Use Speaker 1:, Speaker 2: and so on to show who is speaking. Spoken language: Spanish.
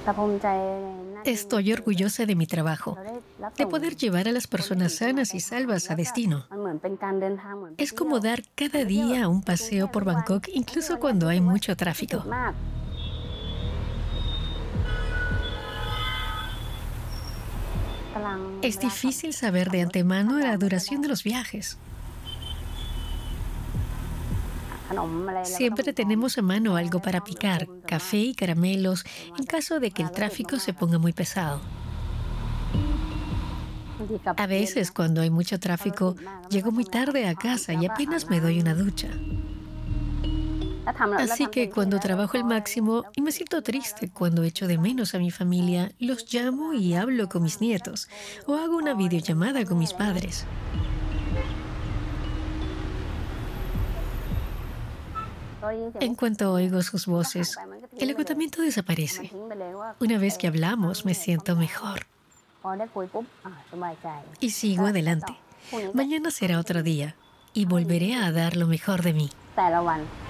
Speaker 1: Estoy orgullosa de mi trabajo, de poder llevar a las personas sanas y salvas a destino. Es como dar cada día un paseo por Bangkok, incluso cuando hay mucho tráfico. Es difícil saber de antemano la duración de los viajes. Siempre tenemos a mano algo para picar, café y caramelos, en caso de que el tráfico se ponga muy pesado. A veces, cuando hay mucho tráfico, llego muy tarde a casa y apenas me doy una ducha. Así que cuando trabajo al máximo y me siento triste cuando echo de menos a mi familia, los llamo y hablo con mis nietos o hago una videollamada con mis padres. En cuanto oigo sus voces, el agotamiento desaparece. Una vez que hablamos, me siento mejor y sigo adelante. Mañana será otro día y volveré a dar lo mejor de mí.